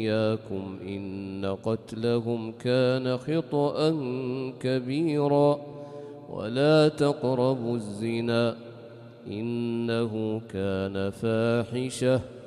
إياكم إن قتلهم كان خطأ كبيرا ولا تقربوا الزنا إنه كان فاحشة